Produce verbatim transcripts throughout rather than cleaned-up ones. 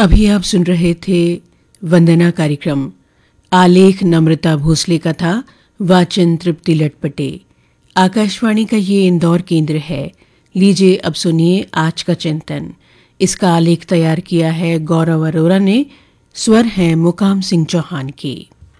अभी आप सुन रहे थे वंदना कार्यक्रम। आलेख नम्रता भोसले का था, वाचन तृप्ति लटपटे। आकाशवाणी का ये इंदौर केंद्र है। लीजिए अब सुनिए आज का चिंतन। इसका आलेख तैयार किया है गौरव अरोरा ने। स्वर हैं मुकाम सिंह चौहान के।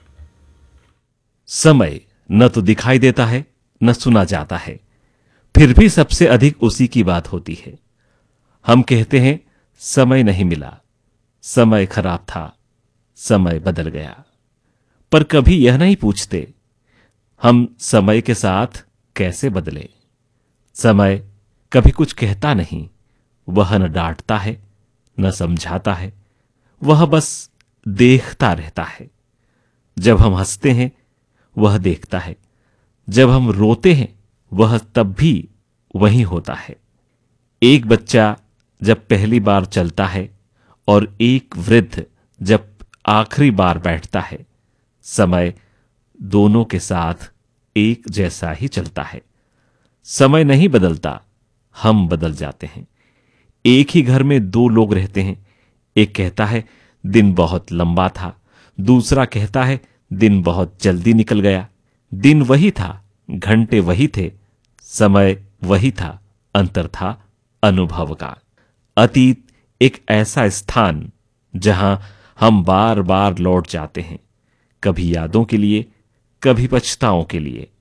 समय न तो दिखाई देता है न सुना जाता है, फिर भी सबसे अधिक उसी की बात होती है। हम कहते हैं समय नहीं मिला, समय खराब था, समय बदल गया, पर कभी यह नहीं पूछते हम समय के साथ कैसे बदले। समय कभी कुछ कहता नहीं, वह न डांटता है न समझाता है, वह बस देखता रहता है। जब हम हंसते हैं वह देखता है, जब हम रोते हैं वह तब भी वहीं होता है। एक बच्चा जब पहली बार चलता है और एक वृद्ध जब आखिरी बार बैठता है, समय दोनों के साथ एक जैसा ही चलता है। समय नहीं बदलता, हम बदल जाते हैं। एक ही घर में दो लोग रहते हैं, एक कहता है दिन बहुत लंबा था, दूसरा कहता है दिन बहुत जल्दी निकल गया। दिन वही था, घंटे वही थे, समय वही था, अंतर था अनुभव का। अतीत एक ऐसा स्थान जहां हम बार बार लौट जाते हैं, कभी यादों के लिए, कभी पछताओं के लिए।